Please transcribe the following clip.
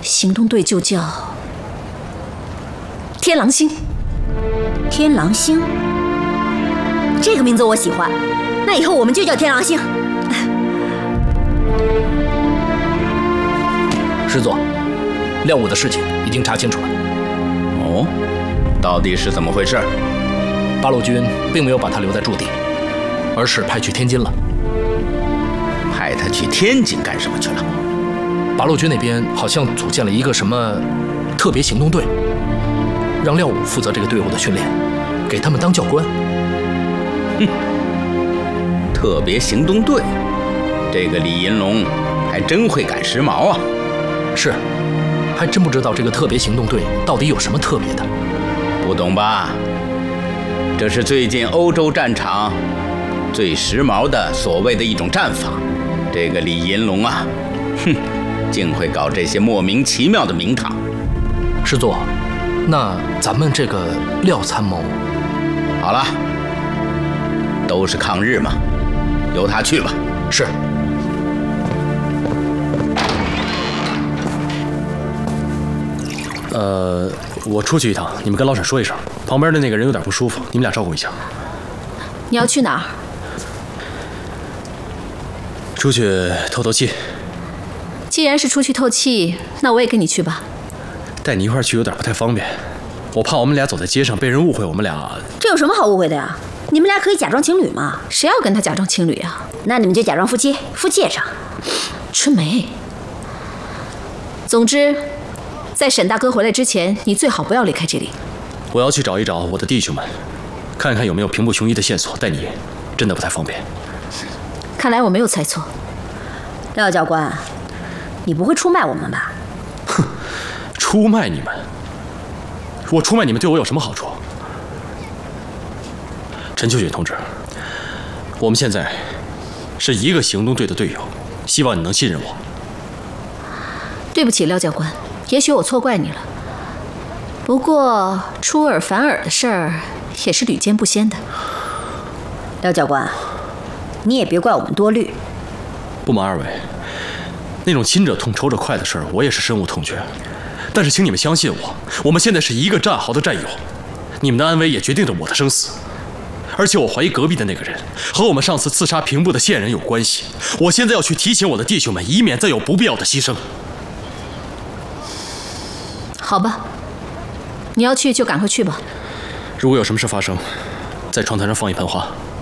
行动队就叫天狼星。 天狼星，这个名字我喜欢。那以后我们就叫天狼星。 师座，廖武的事情已经查清楚了。 哦，到底是怎么回事？ 八路军并没有把他留在驻地，而是派去天津了。 派他去天津干什么去了？ 八路军那边好像组建了一个什么特别行动队，让廖武负责这个队伍的训练，给他们当教官。 哼，特别行动队，这个李银龙还真会赶时髦啊！ 是，还真不知道这个特别行动队到底有什么特别的。 不懂吧？这是最近欧洲战场最时髦的所谓的一种战法。这个李银龙啊，哼，竟会搞这些莫名其妙的名堂。 师座，那咱们这个廖参谋， 好了，都是抗日嘛，由他去吧。 是。 我出去一趟，你们跟老沈说一声，旁边的那个人有点不舒服，你们俩照顾一下。 你要去哪儿？ 出去透透气。 既然是出去透气，那我也跟你去吧。 带你一块去有点不太方便，我怕我们俩走在街上被人误会我们俩。 这有什么好误会的呀？你们俩可以假装情侣嘛。 谁要跟他假装情侣啊？ 那你们就假装夫妻，夫妻也成。 春梅。总之，在沈大哥回来之前，你最好不要离开这里。 我要去找一找我的弟兄们，看看有没有平步雄一的线索。带你真的不太方便。 看来我没有猜错。 廖教官，你不会出卖我们吧？ 哼，出卖你们？我出卖你们对我有什么好处？陈秋雪同志，我们现在是一个行动队的队友，希望你能信任我。 对不起，廖教官，也许我错怪你了。不过出尔反尔的事儿也是屡见不鲜的。 廖教官，你也别怪我们多虑。 不瞒二位，那种亲者痛仇者快的事儿，我也是深恶痛绝。但是请你们相信我，我们现在是一个战壕的战友，你们的安危也决定着我的生死。而且我怀疑隔壁的那个人和我们上次刺杀平步的线人有关系。我现在要去提醒我的弟兄们，以免再有不必要的牺牲。 好吧，你要去就赶快去吧。 如果有什么事发生，在窗台上放一盆花。